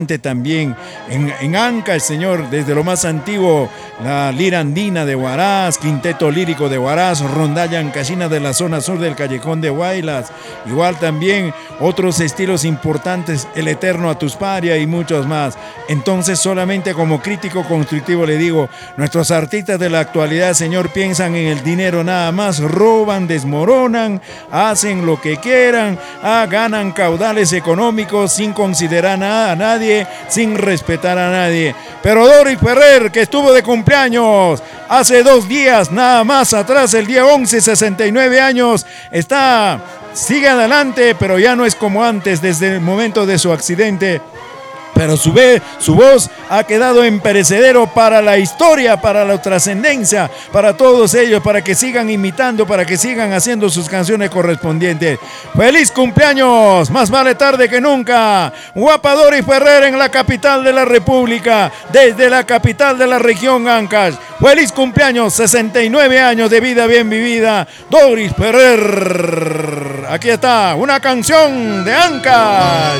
también en Anca, el señor, desde lo más antiguo, la lira andina de Huaraz, quinteto lírico de Huaraz, rondalla ancashina de la zona sur del callejón de Huaylas, igual también otros estilos importantes, el eterno Atusparia y muchos más. Entonces, solamente como crítico constructivo le digo, nuestros artistas de la actualidad, señor, piensan en el dinero nada más, roban, desmoronan, hacen lo que quieran, ganan caudales económicos sin considerar a nadie, sin respetar a nadie. Pero Doris Ferrer, que estuvo de cumpleaños hace 2 días, nada más atrás, el día 11, 69 años, sigue adelante, pero ya no es como antes desde el momento de su accidente. Pero su voz ha quedado imperecedero para la historia, para la trascendencia, para todos ellos, para que sigan imitando, para que sigan haciendo sus canciones correspondientes. ¡Feliz cumpleaños! Más vale tarde que nunca. Guapa Doris Ferrer en la capital de la República, desde la capital de la región Ancash. ¡Feliz cumpleaños! 69 años de vida bien vivida, Doris Ferrer. Aquí está, una canción de Ancash.